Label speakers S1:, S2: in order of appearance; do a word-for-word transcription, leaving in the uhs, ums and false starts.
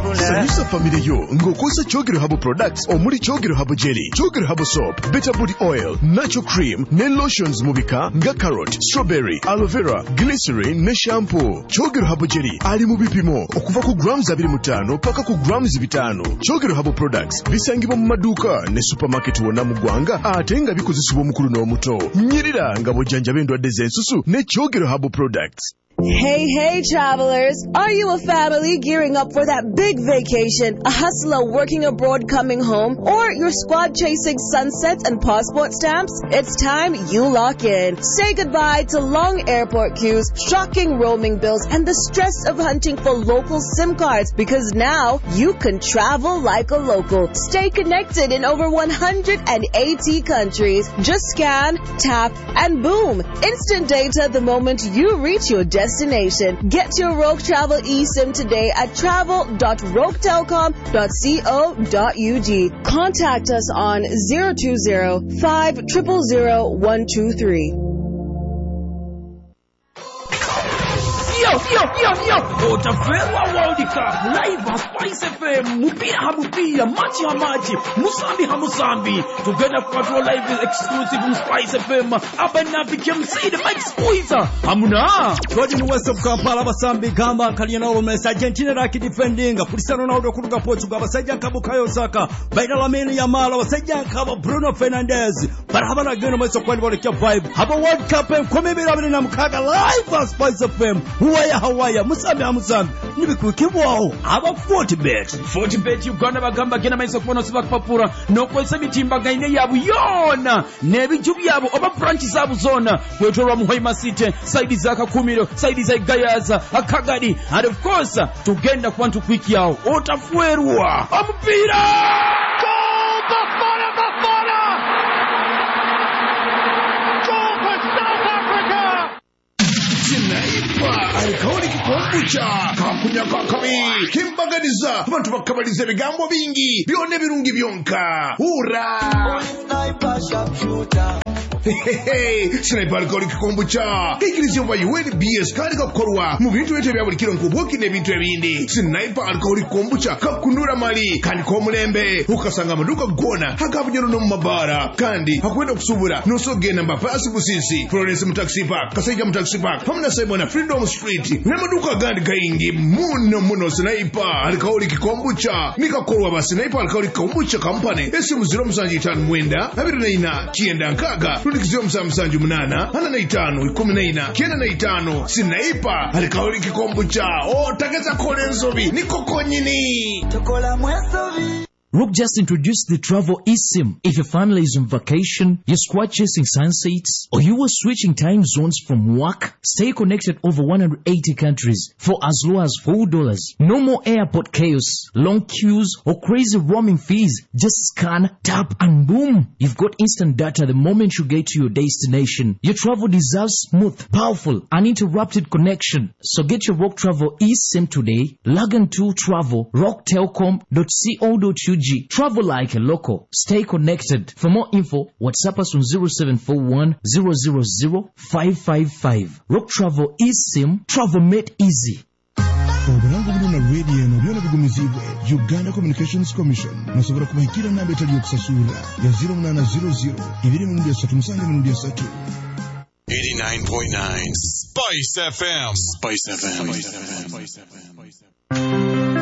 S1: Sanyusa family yo ngokosa Chogero Habo products omuli Chogero Habo jelly, Chogero Habo soap, Better Body oil, natural cream, ne lotions mubika nga carrot, strawberry, aloe vera, glycerin ne shampoo. Chogero Habo jelly ali mu bipimo okuva ku grams abiri mu ttaano paka ku grams bitano. Chogero Habo products bisangibwa mu maduuka ne supermarket wonna mu ggwanga ate nga bikozesebwa omukulu n'omuto. Nyirira nga bojjanjaba endwadde z'ensusu ne Chogero Habo products.
S2: Hey, hey, travelers. Are you a family gearing up for that big vacation, a hustler working abroad coming home, or your squad chasing sunsets and passport stamps? It's time you lock in. Say goodbye to long airport queues, shocking roaming bills, and the stress of hunting for local SIM cards, because now you can travel like a local. Stay connected in over one hundred eighty countries. Just scan, tap, and boom. Instant data the moment you reach your destination. Destination. Get your Rogue Travel eSIM today at travel dot rogue telecom dot co dot u g. Contact us on zero two zero, five zero zero, one two three.
S3: Yo, yo, yo, yo! Otaferwa World Cup live at Spice F M. Mupira ha mupira, machi ha machi, musambi ha musambi. Together for live is exclusive on Spice F M. Abana became say the mic squeezer. Hamuna.
S4: Godi mu West of Kampala basambi gamba kalina Olomesa Argentina raki defending. Cristiano Ronaldo kuruga Portugal basajja nkabo Kayo Saka. Baina Lamine Yamal basajja nkabo Bruno Fernandes. Barabara geno mweso kwani bole kya vibe. Haba World Cup enkomebera abiri na mukaga live at Spice F M. Huwaya Hawaya musambi amusambi nibikukibwaho aba forty bet
S3: forty bet Uganda bagamba gena maiso kubono siba kupapura nokozesa bitimba gaine yabu yona nebiju byabo oba branch zabu zona kwetolwa mu Hoima City side za Kakumiro side za Gayaza Akagadi and of course tugenda kwantu quick yao otafuerwa omupira goal Bafana Bafana goal for South Africa.
S5: Alikaoni kikombucha kakunya kakami kimbaganiza abantu bakabaliza ebigambo bingi byone birungi byonka ura Sniper alikaoni kikombucha ikirizo ba U N B S kandi gakorwa mu bintu bete bya buri kiro nkuboki n'ebintu ebindi. Sniper alikaoni kikombucha kakunura mali kandi ko mulembe ukasanga amaduka gona hagabunyero no mabara kandi hakwenda kusubura nosogenda mbapasi busisi Florence mu taxi park kasajja mu taxi park pamna Simon Freedom Street nemaduka gandi gaingi muno muno. Sniper alikaoni kikombucha nikakorwa ba Sniper alikaoni kikombucha company esimu zero musanji tano mwenda abiri na ina kienda nkaga tulikizio msamsanju munana hana na itano ikumi na ina kiena na itano. Sniper alikaoni kikombucha o takeza kole nzobi nikoko nyini tokola mwesobi.
S6: Rook just introduced the travel eSIM. If your family is on vacation, you're squad chasing sunsets, or you were switching time zones from work, stay connected over one hundred eighty countries for as low as four dollars. No more airport chaos, long queues, or crazy roaming fees. Just scan, tap, and boom! You've got instant data the moment you get to your destination. Your travel deserves smooth, powerful, uninterrupted connection. So get your Rock Travel eSIM today. Log on to travel rock telecom dot co dot u g. Travel like a local. Stay connected. For more info, WhatsApp us on zero seven four one zero zero zero five five five. Rock Travel eSIM. Travel made easy.
S5: Obulango buno na radio no byona bigumizibwe Uganda Communications Commission nasobora kubahikira namba etali yokusasura ya zero nine zero zero ibiri mu ndia tatu musange mu ndia tatu.
S7: eighty-nine point nine Spice F M. Spice F M. Spice F M. Spice F M.